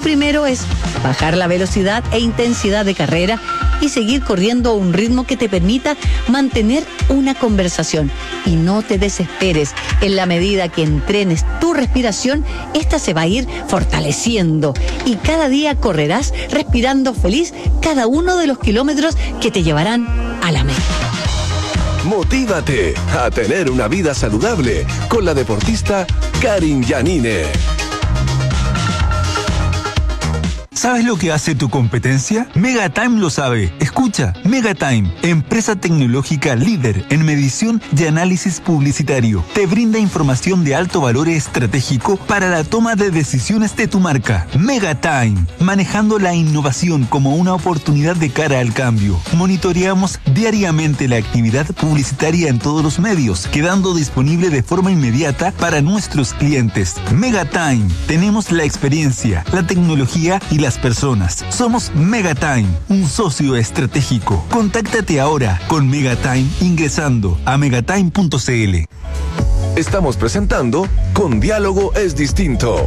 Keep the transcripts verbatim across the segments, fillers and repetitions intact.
primero es bajar la velocidad e intensidad de carrera y seguir corriendo a un ritmo que te permita mantener una conversación. Y no te desesperes. En la medida que entrenes tu respiración, esta se va a ir fortaleciendo y cada día correrás respirando feliz cada uno de los kilómetros que te llevarán a la meta. Motívate a tener una vida saludable con la deportista Karin Yanine. ¿Sabes lo que hace tu competencia? Megatime lo sabe. Escucha, Megatime, empresa tecnológica líder en medición y análisis publicitario. Te brinda información de alto valor estratégico para la toma de decisiones de tu marca. Megatime, manejando la innovación como una oportunidad de cara al cambio. Monitoreamos diariamente la actividad publicitaria en todos los medios, quedando disponible de forma inmediata para nuestros clientes. Megatime, tenemos la experiencia, la tecnología y las personas. Somos Megatime, un socio estratégico. Contáctate ahora con Megatime ingresando a megatime punto c l. Estamos presentando Con Diálogo es Distinto.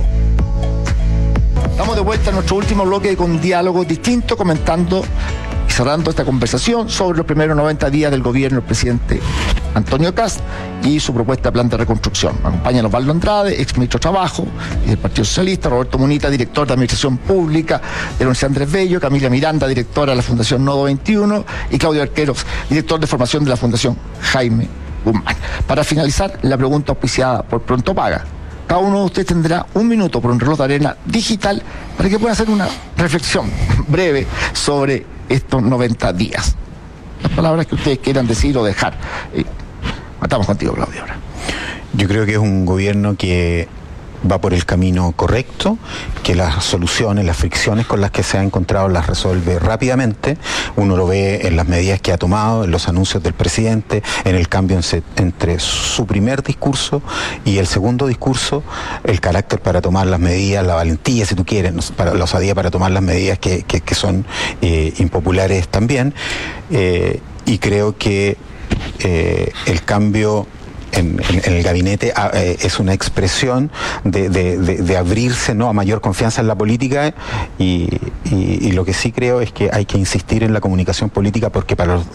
Estamos de vuelta en nuestro último bloque Con Diálogo es Distinto, comentando y cerrando esta conversación sobre los primeros noventa días del gobierno del presidente Antonio Kast y su propuesta de plan de reconstrucción. Me acompañan Osvaldo Andrade, ex ministro de Trabajo y del Partido Socialista, Roberto Munita, director de Administración Pública de la Universidad Andrés Bello, Camila Miranda, directora de la Fundación Nodo veintiuno, y Claudio Arqueros, director de formación de la Fundación Jaime Guzmán. Para finalizar, la pregunta auspiciada por Pronto Paga. Cada uno de ustedes tendrá un minuto por un reloj de arena digital para que puedan hacer una reflexión breve sobre estos noventa días. Las palabras que ustedes quieran decir o dejar. Eh, Estamos contigo, Claudio, ahora. Yo creo que es un gobierno que va por el camino correcto, que las soluciones, las fricciones con las que se ha encontrado las resuelve rápidamente. Uno lo ve en las medidas que ha tomado, en los anuncios del presidente, en el cambio en se, entre su primer discurso y el segundo discurso, el carácter para tomar las medidas, la valentía, si tú quieres, para, la osadía para tomar las medidas que, que, que son eh, impopulares también. Eh, y creo que eh, el cambio En, en, en el gabinete eh, es una expresión de, de, de, de abrirse, ¿no?, a mayor confianza en la política y, y, y lo que sí creo es que hay que insistir en la comunicación política porque para los,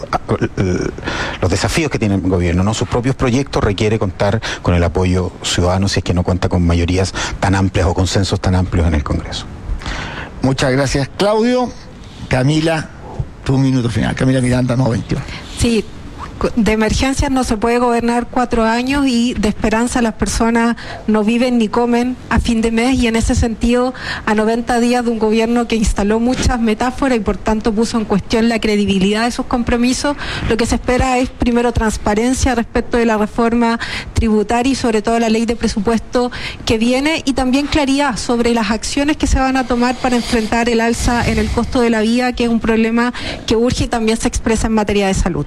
los desafíos que tiene el gobierno, ¿no?, sus propios proyectos requiere contar con el apoyo ciudadano si es que no cuenta con mayorías tan amplias o consensos tan amplios en el Congreso. Muchas gracias, Claudio. Camila, tu minuto final. Camila Miranda, Nodo veintiuno. Sí. De emergencias no se puede gobernar cuatro años y de esperanza las personas no viven ni comen a fin de mes, y en ese sentido, a noventa días de un gobierno que instaló muchas metáforas y por tanto puso en cuestión la credibilidad de sus compromisos, lo que se espera es primero transparencia respecto de la reforma tributaria y sobre todo la ley de presupuesto que viene, y también claridad sobre las acciones que se van a tomar para enfrentar el alza en el costo de la vida, que es un problema que urge y también se expresa en materia de salud.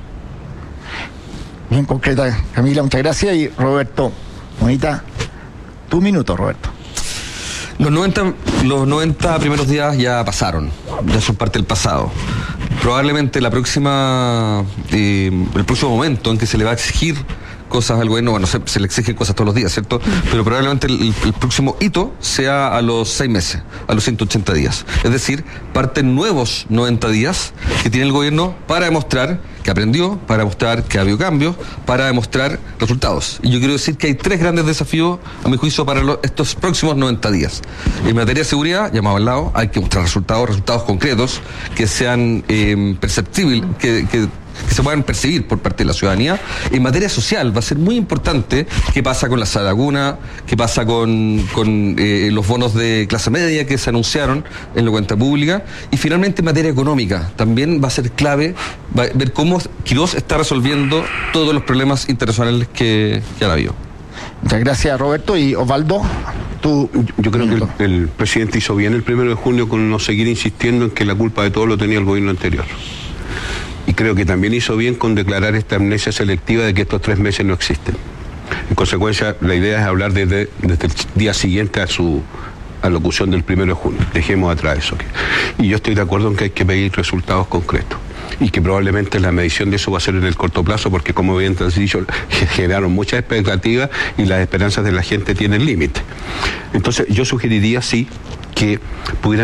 Bien concreta, Camila, muchas gracias. Y Roberto Munita, tu minuto, Roberto. Los noventa, los noventa primeros días ya pasaron, ya son parte del pasado. Probablemente la próxima, eh, el próximo momento en que se le va a exigir cosas al gobierno, bueno, se, se le exigen cosas todos los días, ¿cierto? Pero probablemente el, el próximo hito sea a los seis meses, a los ciento ochenta días. Es decir, parten nuevos noventa días que tiene el gobierno para demostrar que aprendió, para demostrar que ha habido cambios, para demostrar resultados. Y yo quiero decir que hay tres grandes desafíos, a mi juicio, para los, estos próximos noventa días. En materia de seguridad, llamado al lado, hay que mostrar resultados, resultados concretos, que sean eh, perceptibles, que, que que se puedan percibir por parte de la ciudadanía. En materia social va a ser muy importante qué pasa con la Laguna, qué pasa con, con eh, los bonos de clase media que se anunciaron en la cuenta pública, y finalmente en materia económica también va a ser clave va a ver cómo Quirós está resolviendo todos los problemas internacionales que, que han habido. Muchas gracias, Roberto. Y Osvaldo, tú. Yo creo que el, el presidente hizo bien el primero de junio con no seguir insistiendo en que la culpa de todo lo tenía el gobierno anterior. Y creo que también hizo bien con declarar esta amnesia selectiva de que estos tres meses no existen. En consecuencia, la idea es hablar desde, desde el día siguiente a su alocución del primero de junio. Dejemos atrás eso. Y yo estoy de acuerdo en que hay que pedir resultados concretos. Y que probablemente la medición de eso va a ser en el corto plazo, porque como bien te has dicho, generaron muchas expectativas y las esperanzas de la gente tienen límite. Entonces, yo sugeriría, sí, que pudieran